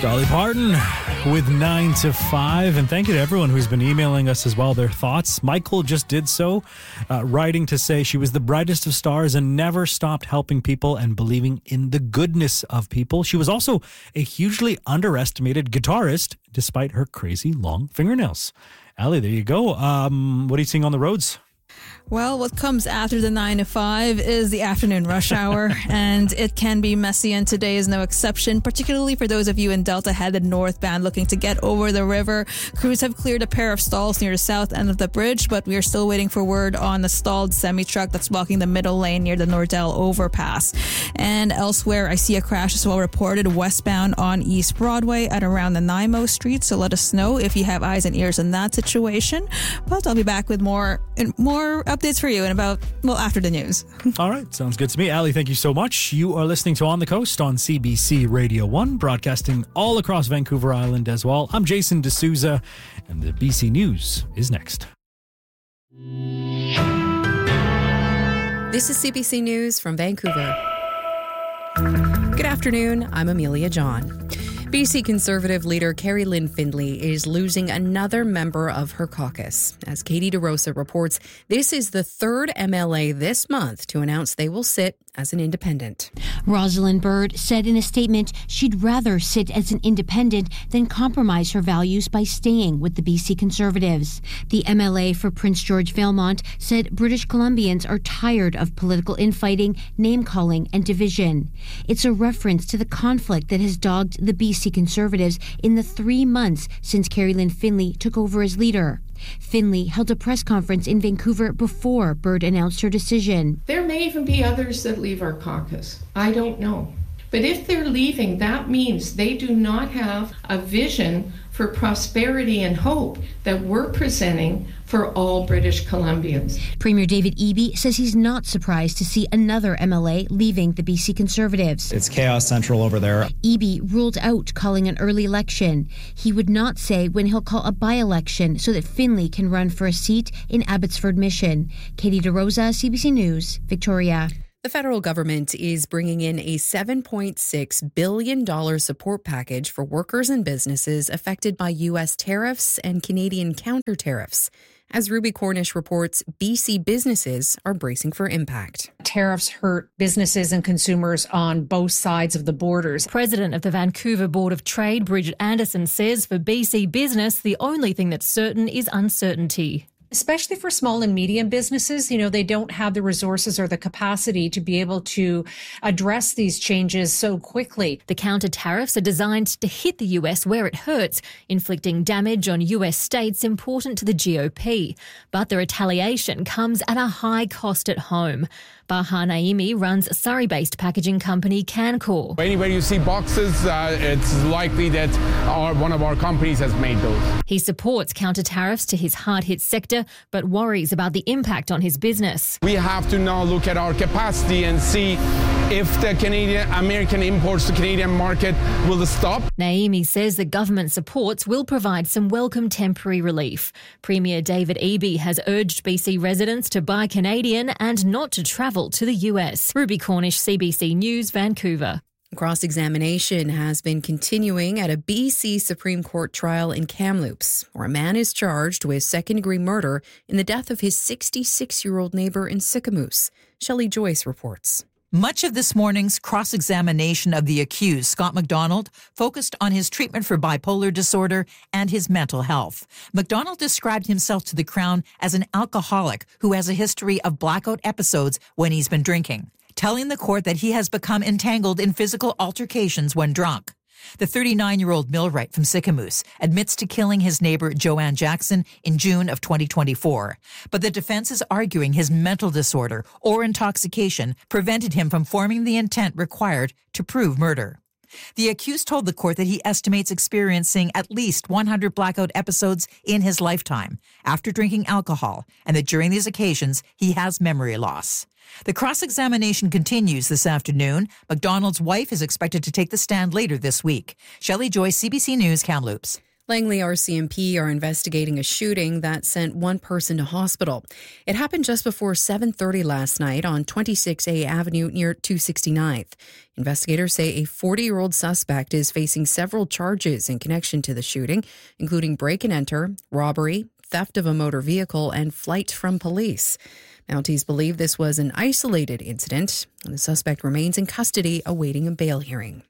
Dolly Parton with 9 to 5. And thank you to everyone who's been emailing us as well their thoughts. Michael just did so, writing to say she was the brightest of stars and never stopped helping people and believing in the goodness of people. She was also a hugely underestimated guitarist despite her crazy long fingernails. Allie, there you go. What are you seeing on the roads? Well, what comes after the 9 to 5 is the afternoon rush hour, and it can be messy, and today is no exception, particularly for those of you in Delta headed northbound looking to get over the river. Crews have cleared a pair of stalls near the south end of the bridge, but we are still waiting for word on the stalled semi-truck that's blocking the middle lane near the Nordell overpass. And elsewhere, I see a crash as well reported westbound on East Broadway at around the Nanaimo Street, so let us know if you have eyes and ears in that situation. But I'll be back with more updates for you in about, after the news. All right, sounds good to me. Allie, thank you so much. You are listening to On the Coast on CBC Radio 1, broadcasting all across Vancouver Island as well. I'm Jason D'Souza, and the BC News is next. This is CBC News from Vancouver. Good afternoon, I'm Amelia John. BC Conservative leader Kerry Lynn Findlay is losing another member of her caucus. As Katie DeRosa reports, this is the third MLA this month to announce they will sit as an independent. Rosalind Bird said in a statement she'd rather sit as an independent than compromise her values by staying with the BC Conservatives. The MLA for Prince George Valemount said British Columbians are tired of political infighting, name-calling, and division. It's a reference to the conflict that has dogged the BC Conservatives in the 3 months since Kerry Lynn Findlay took over as leader. Findlay held a press conference in Vancouver before Bird announced her decision. There may even be others that leave our caucus. I don't know. But if they're leaving, that means they do not have a vision for prosperity and hope that we're presenting for all British Columbians. Premier David Eby says he's not surprised to see another MLA leaving the BC Conservatives. It's chaos central over there. Eby ruled out calling an early election. He would not say when he'll call a by-election so that Findlay can run for a seat in Abbotsford Mission. Katie DeRosa, CBC News, Victoria. The federal government is bringing in a $7.6 billion support package for workers and businesses affected by U.S. tariffs and Canadian counter tariffs. As Ruby Cornish reports, BC businesses are bracing for impact. Tariffs hurt businesses and consumers on both sides of the borders. President of the Vancouver Board of Trade, Bridget Anderson, says for BC business, the only thing that's certain is uncertainty. Especially for small and medium businesses, they don't have the resources or the capacity to be able to address these changes so quickly. The counter tariffs are designed to hit the US where it hurts, inflicting damage on US states important to the GOP. But the retaliation comes at a high cost at home. Baha Naimi runs Surrey-based packaging company Cancor. Anywhere you see boxes, it's likely that one of our companies has made those. He supports counter tariffs to his hard-hit sector, but worries about the impact on his business. We have to now look at our capacity and see if the American imports to Canadian market will stop. Naimi says the government supports will provide some welcome temporary relief. Premier David Eby has urged BC residents to buy Canadian and not to travel to the US. Ruby Cornish, CBC News, Vancouver. Cross-examination has been continuing at a BC Supreme Court trial in Kamloops, where a man is charged with second-degree murder in the death of his 66-year-old neighbour in Sicamous. Shelley Joyce reports. Much of this morning's cross-examination of the accused, Scott MacDonald, focused on his treatment for bipolar disorder and his mental health. MacDonald described himself to the Crown as an alcoholic who has a history of blackout episodes when he's been drinking, telling the court that he has become entangled in physical altercations when drunk. The 39-year-old millwright from Sicamous admits to killing his neighbor Joanne Jackson in June of 2024. But the defense is arguing his mental disorder or intoxication prevented him from forming the intent required to prove murder. The accused told the court that he estimates experiencing at least 100 blackout episodes in his lifetime after drinking alcohol, and that during these occasions he has memory loss. The cross-examination continues this afternoon. MacDonald's wife is expected to take the stand later this week. Shelley Joyce, CBC News, Kamloops. Langley RCMP are investigating a shooting that sent one person to hospital. It happened just before 7:30 last night on 26A Avenue near 269th. Investigators say a 40-year-old suspect is facing several charges in connection to the shooting, including break and enter, robbery, theft of a motor vehicle, and flight from police. Mounties believe this was an isolated incident, and the suspect remains in custody awaiting a bail hearing.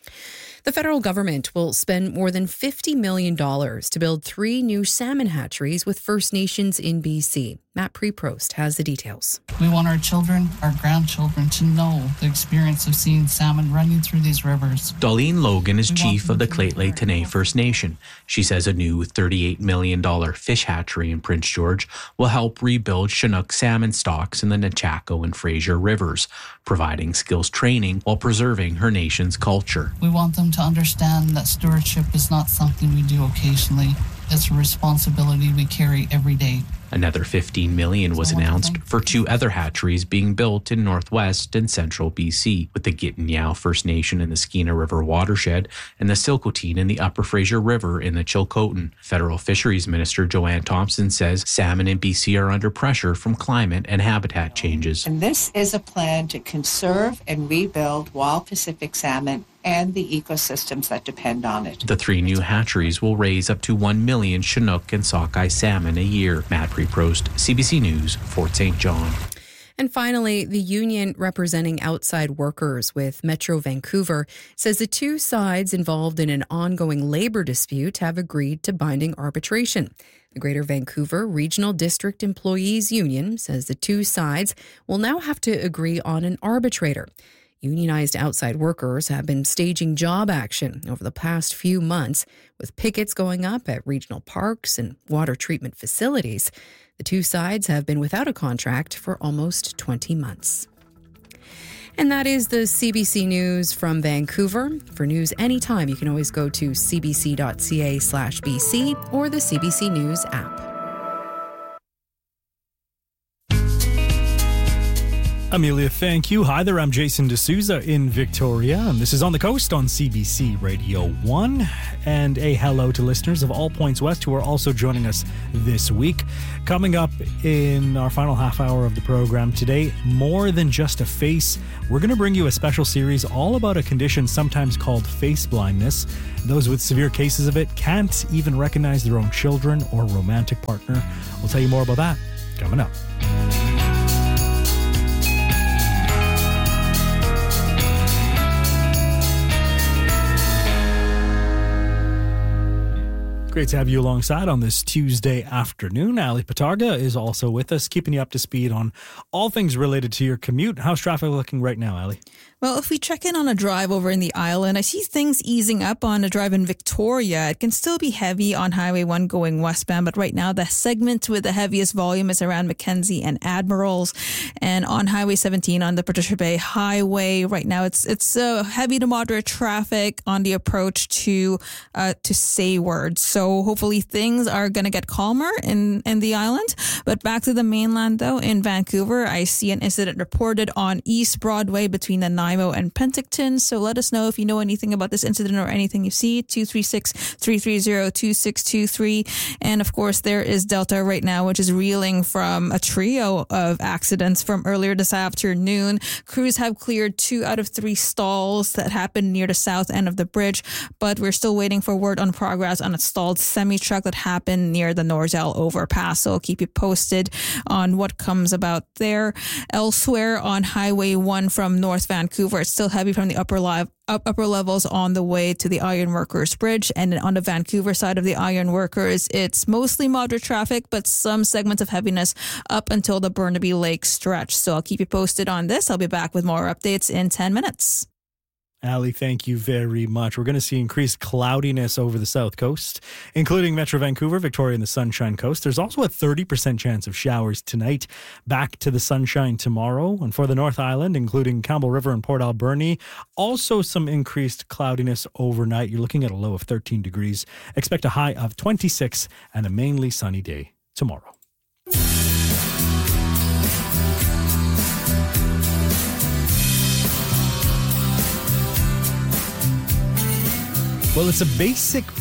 The federal government will spend more than $50 million to build 3 new salmon hatcheries with First Nations in BC. Matt Preprost has the details. We want our children, our grandchildren, to know the experience of seeing salmon running through these rivers. Darlene Logan is chief of the Lheidli T'enneh First Nation. She says a new $38 million fish hatchery in Prince George will help rebuild Chinook salmon stocks in the Nechako and Fraser rivers, providing skills training while preserving her nation's culture. We want them to understand that stewardship is not something we do occasionally. It's a responsibility we carry every day. Another $15 million was announced for 2 other hatcheries being built in northwest and central BC, with the Gittanyao First Nation in the Skeena River watershed and the Silcotin in the Upper Fraser River in the Chilcotin. Federal Fisheries Minister Joanne Thompson says salmon in BC are under pressure from climate and habitat changes. And this is a plan to conserve and rebuild wild Pacific salmon and the ecosystems that depend on it. The 3 new hatcheries will raise up to 1 million Chinook and sockeye salmon a year. Matt Preprost, CBC News, Fort St. John. And finally, the union representing outside workers with Metro Vancouver says the 2 sides involved in an ongoing labor dispute have agreed to binding arbitration. The Greater Vancouver Regional District Employees Union says the 2 sides will now have to agree on an arbitrator. Unionized outside workers have been staging job action over the past few months, with pickets going up at regional parks and water treatment facilities. The 2 sides have been without a contract for almost 20 months. And that is the CBC News from Vancouver. For news anytime, you can always go to cbc.ca/BC or the CBC News app. Amelia, thank you. Hi there, I'm Jason D'Souza in Victoria, and this is On the Coast on CBC Radio 1. And a hello to listeners of all points west who are also joining us this week. Coming up in our final half hour of the program today, more than just a face, we're going to bring you a special series all about a condition sometimes called face blindness. Those with severe cases of it can't even recognize their own children or romantic partner. We'll tell you more about that coming up. Great to have you alongside on this Tuesday afternoon. Ali Patarga is also with us, keeping you up to speed on all things related to your commute. How's traffic looking right now, Ali? Well, if we check in on a drive over in the island, I see things easing up on a drive in Victoria. It can still be heavy on Highway 1 going westbound, but right now the segment with the heaviest volume is around Mackenzie and Admirals. And on Highway 17 on the Patricia Bay Highway, right now it's heavy to moderate traffic on the approach to Sayward. So hopefully things are going to get calmer in the island. But back to the mainland though, in Vancouver, I see an incident reported on East Broadway between the Nanaimo and Penticton. So let us know if you know anything about this incident or anything you see. 236-330-2623. And of course, there is Delta right now, which is reeling from a trio of accidents from earlier this afternoon. Crews have cleared 2 out of 3 stalls that happened near the south end of the bridge, but we're still waiting for word on progress on a stalled semi-truck that happened near the Norzell overpass. So I'll keep you posted on what comes about there. Elsewhere on Highway 1 from North Vancouver, it's still heavy from the upper levels on the way to the Ironworkers Bridge. And on the Vancouver side of the Ironworkers, it's mostly moderate traffic, but some segments of heaviness up until the Burnaby Lake stretch. So I'll keep you posted on this. I'll be back with more updates in 10 minutes. Ali, thank you very much. We're going to see increased cloudiness over the south coast, including Metro Vancouver, Victoria, and the Sunshine Coast. There's also a 30% chance of showers tonight, back to the sunshine tomorrow. And for the North Island, including Campbell River and Port Alberni, also some increased cloudiness overnight. You're looking at a low of 13 degrees. Expect a high of 26 and a mainly sunny day tomorrow. Well, it's a basic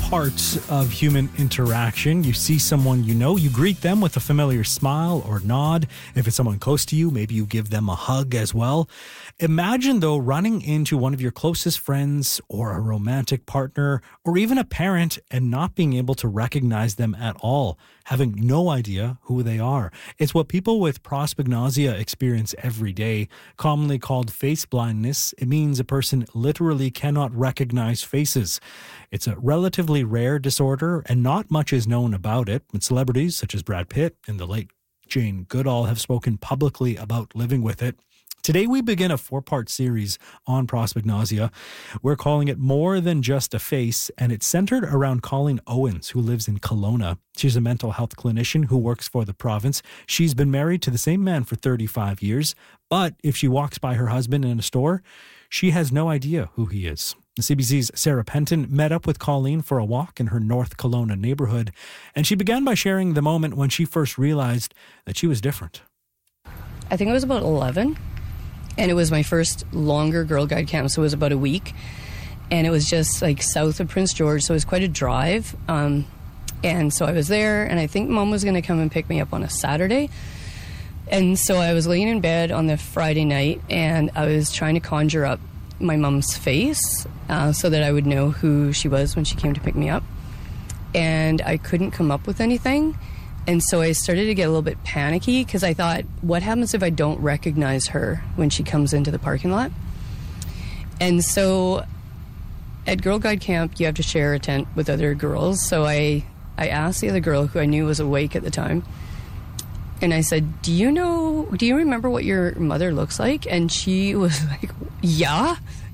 part of human interaction. You see someone you know, you greet them with a familiar smile or nod. If it's someone close to you, maybe you give them a hug as well. Imagine, though, running into one of your closest friends or a romantic partner or even a parent and not being able to recognize them at all, having no idea who they are. It's what people with prosopagnosia experience every day, commonly called face blindness. It means a person literally cannot recognize faces. It's a relatively rare disorder and not much is known about it. And celebrities such as Brad Pitt and the late Jane Goodall have spoken publicly about living with it. Today, we begin a 4-part series on prosopagnosia. We're calling it More Than Just a Face, and it's centered around Colleen Owens, who lives in Kelowna. She's a mental health clinician who works for the province. She's been married to the same man for 35 years, but if she walks by her husband in a store, she has no idea who he is. The CBC's Sarah Penton met up with Colleen for a walk in her North Kelowna neighborhood, and she began by sharing the moment when she first realized that she was different. I think I was about 11. And it was my first longer Girl Guide camp, so it was about a week. And it was just like south of Prince George, so it was quite a drive. And so I was there, and I think Mom was going to come and pick me up on a Saturday. And so I was laying in bed on the Friday night, and I was trying to conjure up my mom's face so that I would know who she was when she came to pick me up. And I couldn't come up with anything. And so I started to get a little bit panicky because I thought, what happens if I don't recognize her when she comes into the parking lot? And so at Girl Guide Camp, you have to share a tent with other girls. So I asked the other girl who I knew was awake at the time, and I said, do you remember what your mother looks like? And she was like, yeah.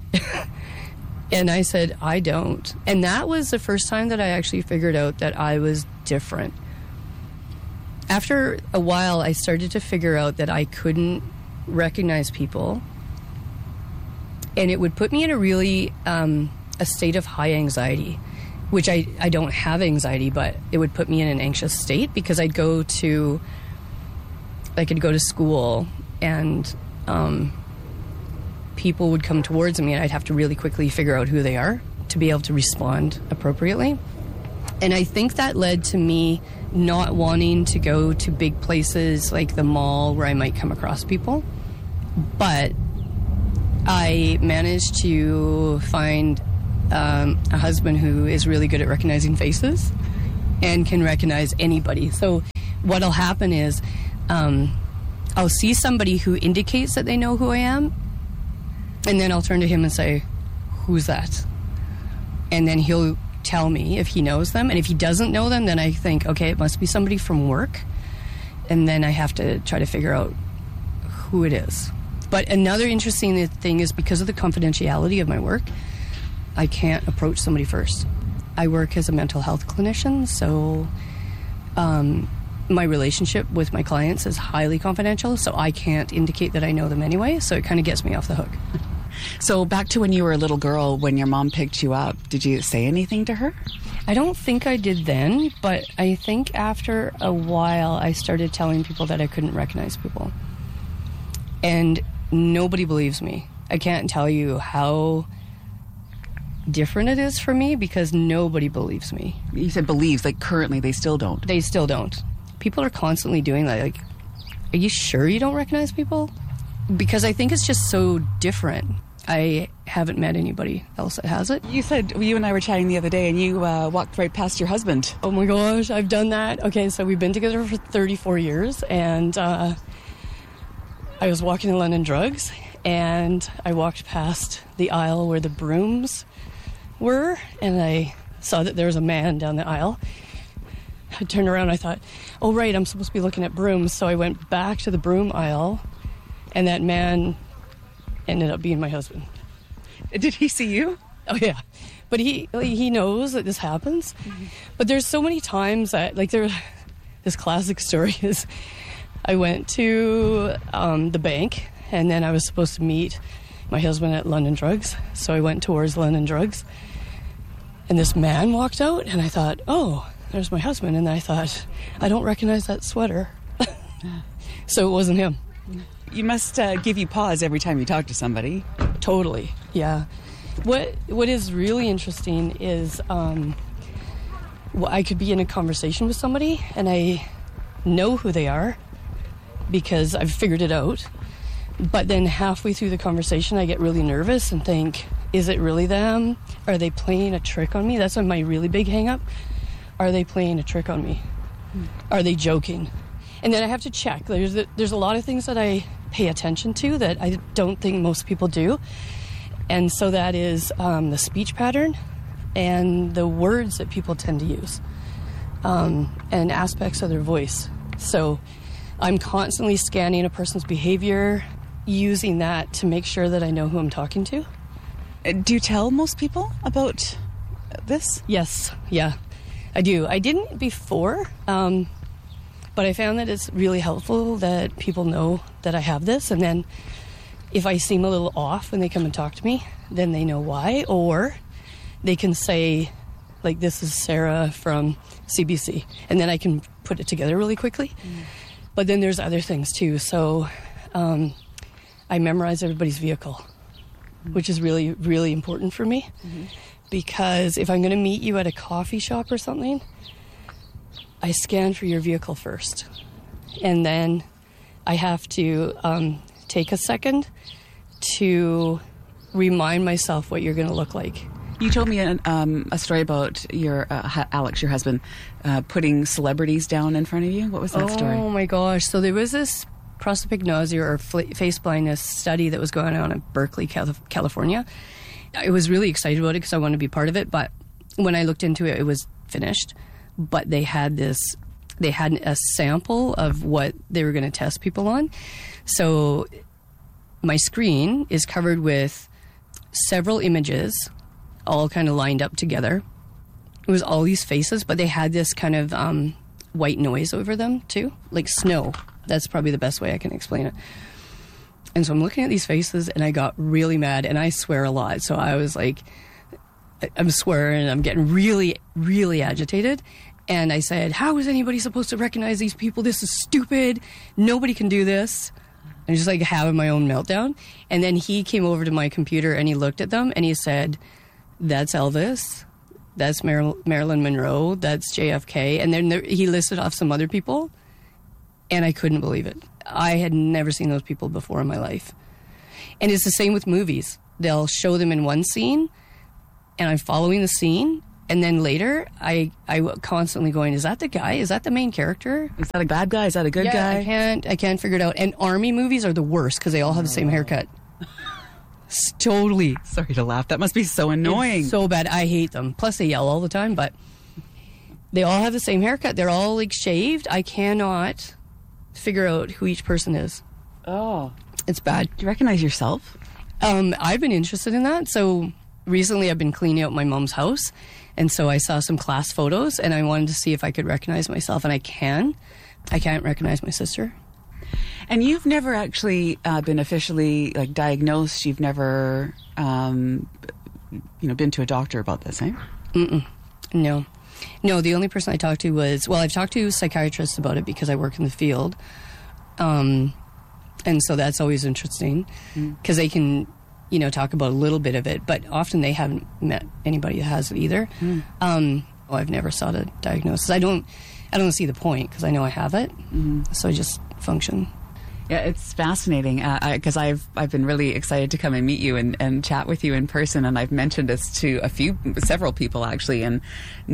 And I said, I don't. And that was the first time that I actually figured out that I was different. After a while, I started to figure out that I couldn't recognize people, and it would put me in a really a state of high anxiety, which I don't have anxiety, but it would put me in an anxious state because I could go to school and people would come towards me, and I'd have to really quickly figure out who they are to be able to respond appropriately. And I think that led to me not wanting to go to big places like the mall where I might come across people. But I managed to find a husband who is really good at recognizing faces and can recognize anybody. So what'll happen is I'll see somebody who indicates that they know who I am, and then I'll turn to him and say, who's that? And then he'll tell me if he knows them, and if he doesn't know them, then I think, okay, it must be somebody from work, and then I have to try to figure out who it is. But another interesting thing is because of the confidentiality of my work, I can't approach somebody first. I work as a mental health clinician, so my relationship with my clients is highly confidential, so I can't indicate that I know them anyway, so it kind of gets me off the hook. So back to when you were a little girl, when your mom picked you up, did you say anything to her? I don't think I did then, but I think after a while I started telling people that I couldn't recognize people. And nobody believes me. I can't tell you how different it is for me because nobody believes me. You said believes, like currently they still don't. They still don't. People are constantly doing that. Like, are you sure you don't recognize people? Because I think it's just so different. I haven't met anybody else that has it. You said you and I were chatting the other day and you walked right past your husband. Oh my gosh, I've done that. Okay, so we've been together for 34 years, and I was walking in London Drugs, and I walked past the aisle where the brooms were, and I saw that there was a man down the aisle. I turned around, I thought, oh right, I'm supposed to be looking at brooms, so I went back to the broom aisle, and that man ended up being my husband. Did he see you? Oh yeah, but he knows that this happens. Mm-hmm. But there's so many times that, like, this classic story is I went to the bank, and then I was supposed to meet my husband at London Drugs, so I went towards London Drugs, and this man walked out, and I thought, oh, there's my husband, and I thought, I don't recognize that sweater. So it wasn't him. You must give you pause every time you talk to somebody. Totally, yeah. What is really interesting is I could be in a conversation with somebody and I know who they are because I've figured it out. But then halfway through the conversation, I get really nervous and think, is it really them? Are they playing a trick on me? That's my really big hang-up. Are they playing a trick on me? Are they joking? And then I have to check. There's a lot of things that I pay attention to that I don't think most people do. And so that is the speech pattern and the words that people tend to use, and aspects of their voice. So I'm constantly scanning a person's behavior, using that to make sure that I know who I'm talking to. Do you tell most people about this? Yes, yeah, I do. I didn't before, but I found that it's really helpful that people know that I have this, and then if I seem a little off when they come and talk to me, then they know why, or they can say, like, this is Sarah from CBC, and then I can put it together really quickly. But then there's other things too. So I memorize everybody's vehicle, which is really, really important for me, because if I'm going to meet you at a coffee shop or something, I scan for your vehicle first, and then I have to take a second to remind myself what you're going to look like. You told me a story about your Alex, your husband, putting celebrities down in front of you. What was that story? Oh my gosh! So there was this prosopagnosia or face blindness study that was going on at Berkeley, California. I was really excited about it because I wanted to be part of it. But when I looked into it, it was finished. But they had a sample of what they were going to test people on. So my screen is covered with several images, all kind of lined up together. It was all these faces, but they had this kind of white noise over them too, like snow. That's probably the best way I can explain it. And so I'm looking at these faces and I got really mad, and I swear a lot. So I was like, I'm swearing, I'm getting really, really agitated. And I said, how is anybody supposed to recognize these people? This is stupid. Nobody can do this. I'm just like having my own meltdown. And then he came over to my computer and he looked at them and he said, that's Elvis, that's Marilyn Monroe, that's JFK. And then he listed off some other people, and I couldn't believe it. I had never seen those people before in my life. And it's the same with movies. They'll show them in one scene, and I'm following the scene, and then later I constantly going, is that the guy? Is that the main character? Is that a bad guy? Is that a good guy? I can't figure it out. And army movies are the worst because they all have the same haircut. Totally. Sorry to laugh. That must be so annoying. It's so bad. I hate them. Plus they yell all the time, but they all have the same haircut. They're all like shaved. I cannot figure out who each person is. Oh. It's bad. Do you recognize yourself? I've been interested in that. So recently I've been cleaning out my mom's house, and so I saw some class photos and I wanted to see if I could recognize myself, and I can't recognize my sister. And you've never actually been officially diagnosed. You've never, been to a doctor about this, eh? No. The only person I talked to was, I've talked to psychiatrists about it because I work in the field, and so that's always interesting because they can, talk about a little bit of it, but often they haven't met anybody that has it either. I've never sought a diagnosis. I don't see the point because I know I have it, so I just function. Yeah, it's fascinating because I've been really excited to come and meet you and chat with you in person, and I've mentioned this to several people actually, and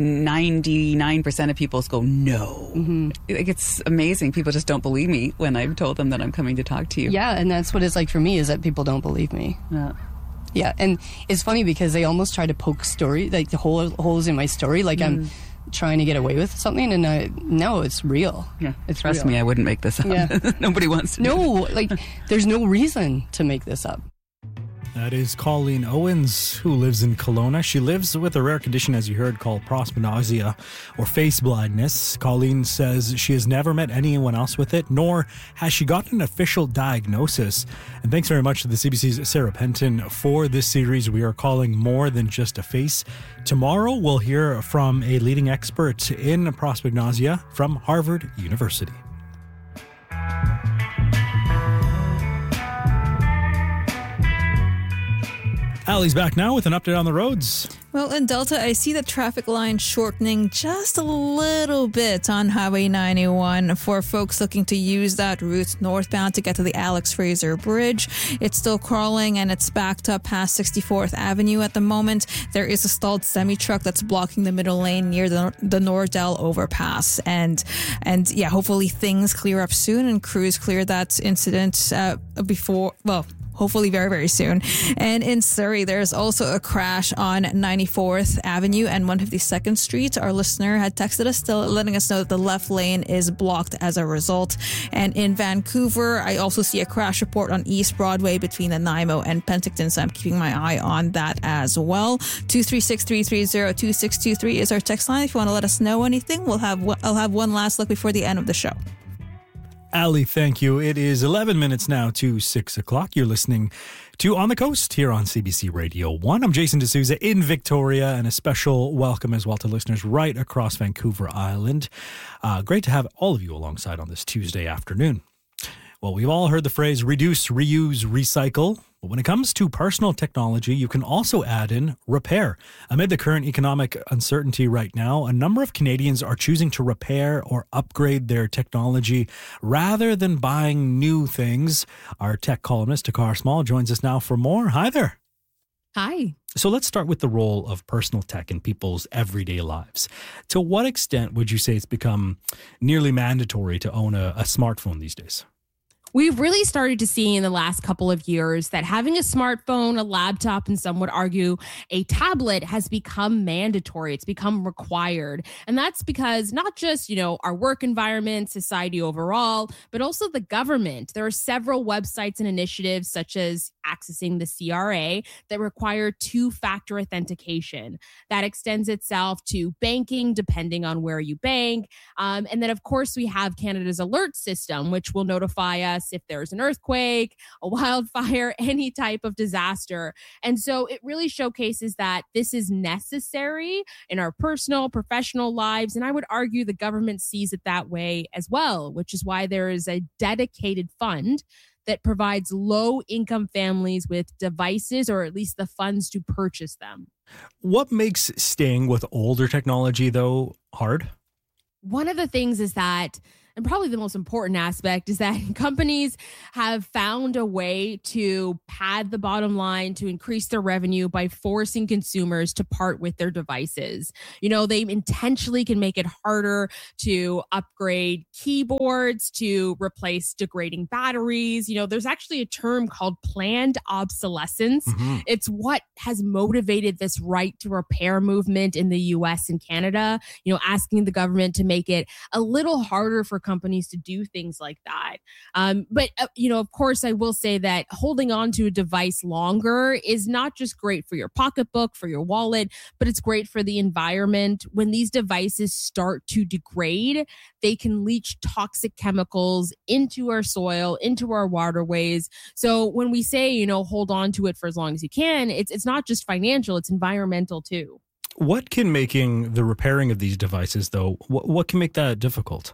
99% of people go no. It's amazing. People just don't believe me when I've told them that I'm coming to talk to you. Yeah, and that's what it's like for me, is that people don't believe me. Yeah, and it's funny because they almost try to poke story, like the holes in my story, like I'm trying to get away with something, and no, it's real. Yeah, it's trust real. me, I wouldn't make this up. Yeah. Nobody wants to. No, there's no reason to make this up. That is Colleen Owens, who lives in Kelowna. She lives with a rare condition, as you heard, called prosopagnosia, or face blindness. Colleen says she has never met anyone else with it, nor has she gotten an official diagnosis. And thanks very much to the CBC's Sarah Penton for this series we are calling More Than Just a Face. Tomorrow, we'll hear from a leading expert in prosopagnosia from Harvard University. Allie's back now with an update on the roads. Well, in Delta, I see the traffic line shortening just a little bit on Highway 91 for folks looking to use that route northbound to get to the Alex Fraser Bridge. It's still crawling and it's backed up past 64th Avenue at the moment. There is a stalled semi-truck that's blocking the middle lane near the Nordell overpass. And yeah, hopefully things clear up soon and crews clear that incident hopefully very, very soon. And in Surrey, there's also a crash on 94th Avenue and 152nd Street. Our listener had texted us, still letting us know that the left lane is blocked as a result. And in Vancouver, I also see a crash report on East Broadway between Nanaimo and Penticton, so I'm keeping my eye on that as well. 236-330-2623 is our text line. If you want to let us know anything, I'll have one last look before the end of the show. Allie, thank you. It is 11 minutes now to 6 o'clock. You're listening to On the Coast here on CBC Radio 1. I'm Jason D'Souza in Victoria, and a special welcome as well to listeners right across Vancouver Island. Great to have all of you alongside on this Tuesday afternoon. Well, we've all heard the phrase reduce, reuse, recycle. But when it comes to personal technology, you can also add in repair. Amid the current economic uncertainty right now, a number of Canadians are choosing to repair or upgrade their technology rather than buying new things. Our tech columnist, Takar Small, joins us now for more. Hi there. Hi. So let's start with the role of personal tech in people's everyday lives. To what extent would you say it's become nearly mandatory to own a smartphone these days? We've really started to see in the last couple of years that having a smartphone, a laptop, and some would argue a tablet has become mandatory. It's become required. And that's because not just, our work environment, society overall, but also the government. There are several websites and initiatives such as accessing the CRA that require two-factor authentication. That extends itself to banking, depending on where you bank. And then, of course, we have Canada's alert system, which will notify us if there's an earthquake, a wildfire, any type of disaster. And so it really showcases that this is necessary in our personal, professional lives. And I would argue the government sees it that way as well, which is why there is a dedicated fund that provides low-income families with devices, or at least the funds to purchase them. What makes staying with older technology, though, hard? One of the things is that, and probably the most important aspect, is that companies have found a way to pad the bottom line to increase their revenue by forcing consumers to part with their devices. They intentionally can make it harder to upgrade keyboards, to replace degrading batteries. There's actually a term called planned obsolescence. Mm-hmm. It's what has motivated this right to repair movement in the US and Canada, asking the government to make it a little harder for companies to do things like that. But of course, I will say that holding on to a device longer is not just great for your pocketbook, for your wallet, but it's great for the environment. When these devices start to degrade, they can leach toxic chemicals into our soil, into our waterways. So when we say, hold on to it for as long as you can, it's not just financial, it's environmental too. What can making the repairing of these devices, though, what can make that difficult?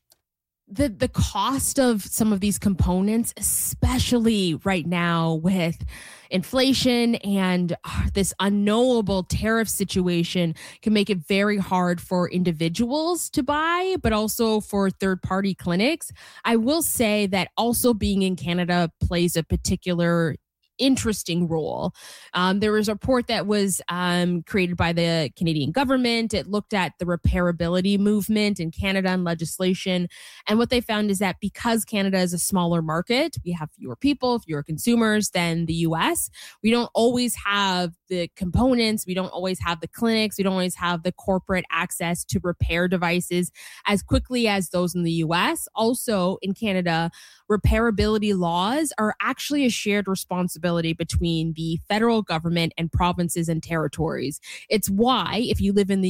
The cost of some of these components, especially right now with inflation and this unknowable tariff situation, can make it very hard for individuals to buy, but also for third-party clinics. I will say that also being in Canada plays a particular interesting role. There was a report that was created by the Canadian government. It looked at the repairability movement in Canada and legislation. And what they found is that because Canada is a smaller market, we have fewer people, fewer consumers than the US. We don't always have the components. We don't always have the clinics. We don't always have the corporate access to repair devices as quickly as those in the US. Also in Canada, repairability laws are actually a shared responsibility between the federal government and provinces and territories. It's why if you live in the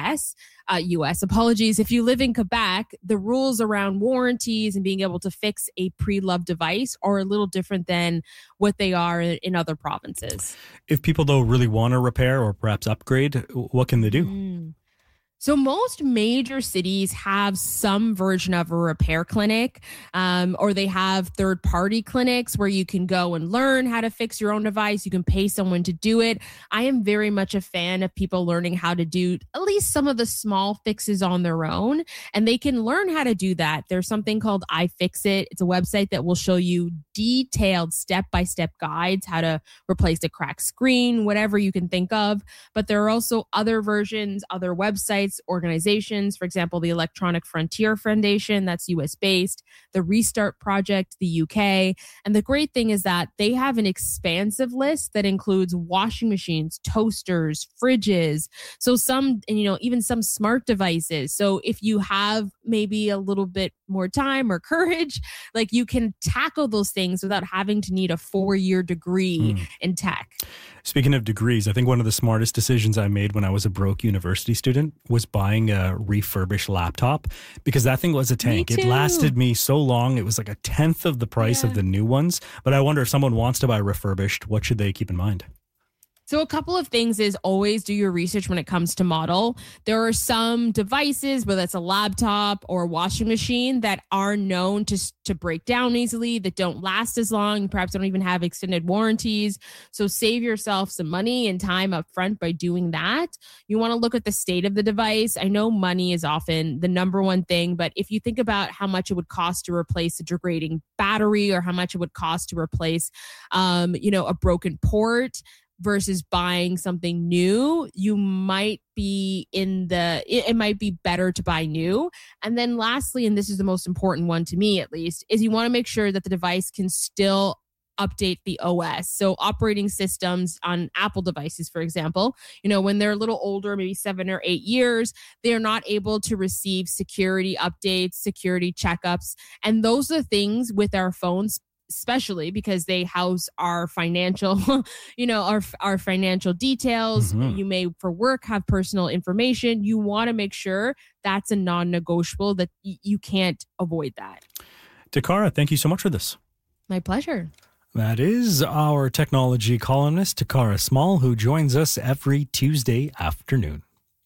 if you live in Quebec, the rules around warranties and being able to fix a pre-loved device are a little different than what they are in other provinces. If people, though, really want to repair or perhaps upgrade, what can they do? So most major cities have some version of a repair clinic, or they have third-party clinics where you can go and learn how to fix your own device. You can pay someone to do it. I am very much a fan of people learning how to do at least some of the small fixes on their own, and they can learn how to do that. There's something called iFixit. It's a website that will show you detailed step-by-step guides, how to replace a cracked screen, whatever you can think of. But there are also other versions, other websites, organizations, for example, the Electronic Frontier Foundation, that's US based, the Restart Project, the UK. And the great thing is that they have an expansive list that includes washing machines, toasters, fridges. So some, even some smart devices. So if you have maybe a little bit more time or courage, like you can tackle those things without having to need a 4-year degree in tech. Speaking of degrees, I think one of the smartest decisions I made when I was a broke university student was buying a refurbished laptop, because that thing was a tank. It lasted me so long. It was like a tenth of the price of the new ones. But I wonder, if someone wants to buy refurbished, what should they keep in mind? So a couple of things is always do your research when it comes to model. There are some devices, whether it's a laptop or a washing machine, that are known to break down easily, that don't last as long, perhaps don't even have extended warranties. So save yourself some money and time up front by doing that. You want to look at the state of the device. I know money is often the number one thing, but if you think about how much it would cost to replace a degrading battery, or how much it would cost to replace, a broken port, versus buying something new, you might be it might be better to buy new. And then lastly, and this is the most important one to me at least, is you want to make sure that the device can still update the OS. So operating systems on Apple devices, for example, when they're a little older, maybe 7 or 8 years, they're not able to receive security updates, security checkups. And those are things with our phones, especially because they house our financial, our financial details. You may, for work, have personal information. You want to make sure that's a non-negotiable, that you can't avoid that. Takara, thank you so much for this. My pleasure. That is our technology columnist, Takara Small, who joins us every Tuesday afternoon.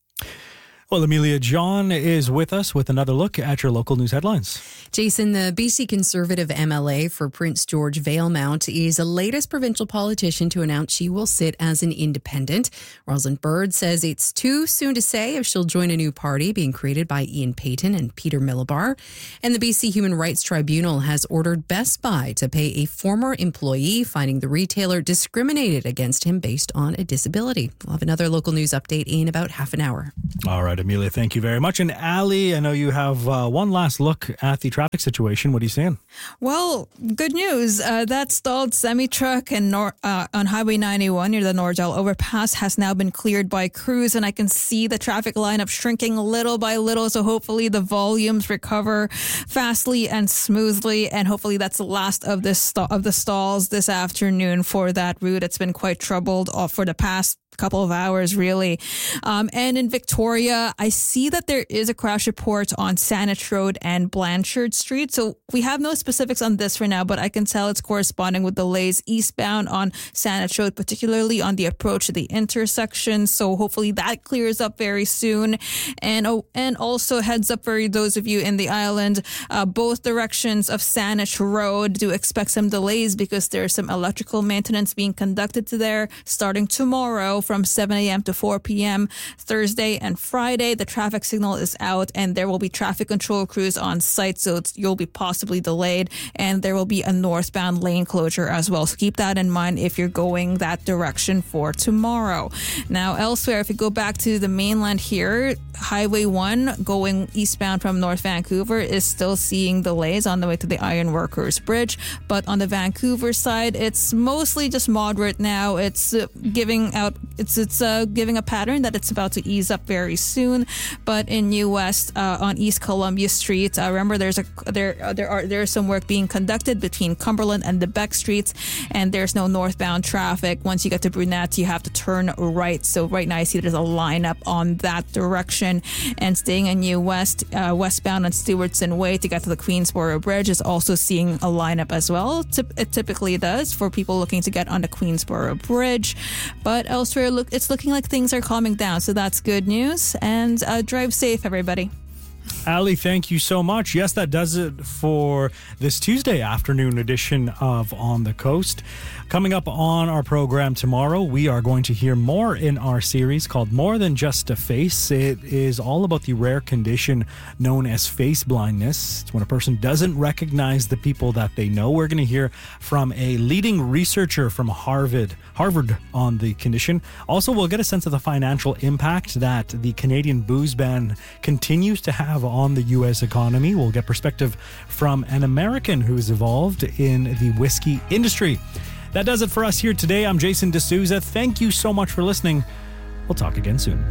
Well, Amelia John is with us with another look at your local news headlines. Jason, the BC Conservative MLA for Prince George Valemount is the latest provincial politician to announce she will sit as an independent. Rosalind Bird says it's too soon to say if she'll join a new party being created by Ian Payton and Peter Millibar. And the BC Human Rights Tribunal has ordered Best Buy to pay a former employee, finding the retailer discriminated against him based on a disability. We'll have another local news update in about half an hour. All right, Amelia, thank you very much. And Ali, I know you have one last look at the traffic situation. What are you seeing? Well, good news. That stalled semi-truck on Highway 91 near the Nordell overpass has now been cleared by crews, and I can see the traffic lineup shrinking little by little. So hopefully the volumes recover fastly and smoothly, and hopefully that's the last of the stalls this afternoon for that route. It's been quite troubled for the past couple of hours, really. And in Victoria, I see that there is a crash report on Saanich Road and Blanchard Street. So we have no specifics on this for now, but I can tell it's corresponding with delays eastbound on Saanich Road, particularly on the approach to the intersection. So hopefully that clears up very soon. And also heads up for those of you in the island, both directions of Saanich Road do expect some delays because there's some electrical maintenance being conducted there starting tomorrow from 7 a.m. to 4 p.m. Thursday and Friday. The traffic signal is out and there will be traffic control crews on site, so you'll be possibly delayed, and there will be a northbound lane closure as well. So keep that in mind if you're going that direction for tomorrow. Now, elsewhere, if you go back to the mainland here, Highway 1 going eastbound from North Vancouver is still seeing delays on the way to the Ironworkers Bridge, but on the Vancouver side, it's mostly just moderate now. It's giving a pattern that it's about to ease up very soon. But in New West, on East Columbia Street, remember there's some work being conducted between Cumberland and the Beck Streets, and there's no northbound traffic. Once you get to Brunette, you have to turn right. So right now I see there's a lineup on that direction. And staying in New West, westbound on Stewartson Way to get to the Queensboro Bridge is also seeing a lineup as well. It typically does for people looking to get on the Queensboro Bridge. But elsewhere, it's looking like things are calming down. So that's good news. And drive safe, everybody. Ali, thank you so much. Yes, that does it for this Tuesday afternoon edition of On the Coast. Coming up on our program tomorrow, we are going to hear more in our series called More Than Just a Face. It is all about the rare condition known as face blindness. It's when a person doesn't recognize the people that they know. We're going to hear from a leading researcher from Harvard on the condition. Also, we'll get a sense of the financial impact that the Canadian booze ban continues to have on the U.S. economy. We'll get perspective from an American who's evolved in the whiskey industry. That does it for us here today. I'm Jason D'Souza. Thank you so much for listening. We'll talk again soon.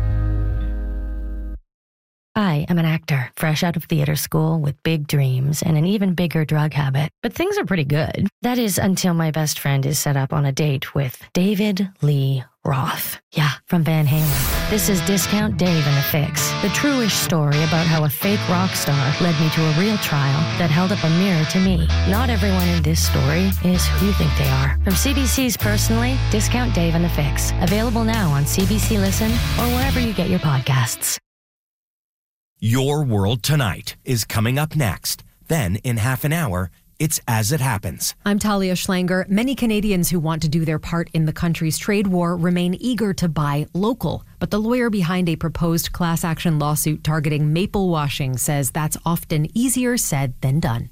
I am an actor, fresh out of theater school with big dreams and an even bigger drug habit. But things are pretty good. That is until my best friend is set up on a date with David Lee Roth. Yeah, from Van Halen. This is Discount Dave and the Fix, the true-ish story about how a fake rock star led me to a real trial that held up a mirror to me. Not everyone in this story is who you think they are. From CBC's Personally, Discount Dave and the Fix. Available now on CBC Listen or wherever you get your podcasts. Your World Tonight is coming up next. Then, in half an hour, it's As It Happens. I'm Talia Schlanger. Many Canadians who want to do their part in the country's trade war remain eager to buy local. But the lawyer behind a proposed class action lawsuit targeting maple washing says that's often easier said than done.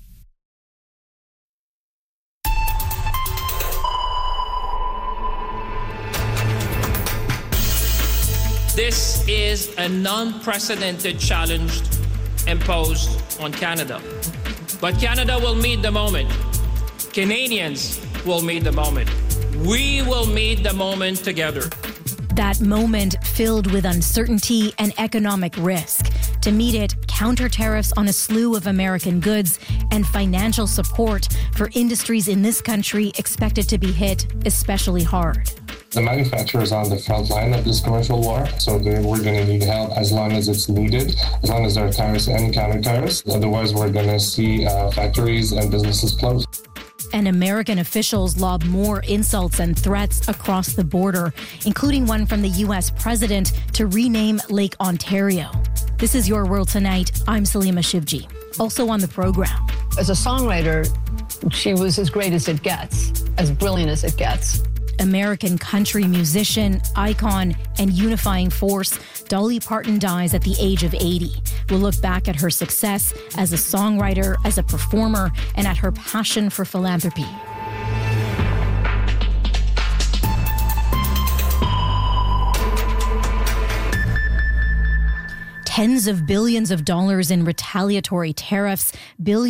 This is an unprecedented challenge imposed on Canada. But Canada will meet the moment. Canadians will meet the moment. We will meet the moment together. That moment filled with uncertainty and economic risk. To meet it, counter tariffs on a slew of American goods and financial support for industries in this country expected to be hit especially hard. The manufacturer is on the front line of this commercial war, so we're going to need help as long as it's needed, as long as there are tariffs and counter tariffs. Otherwise, we're going to see factories and businesses close. And American officials lob more insults and threats across the border, including one from the U.S. president to rename Lake Ontario. This is Your World Tonight. I'm Salima Shivji. Also on the program. As a songwriter, she was as great as it gets, as brilliant as it gets. American country musician, icon, and unifying force, Dolly Parton dies at the age of 80. We'll look back at her success as a songwriter, as a performer, and at her passion for philanthropy. Tens of billions of dollars in retaliatory tariffs, billions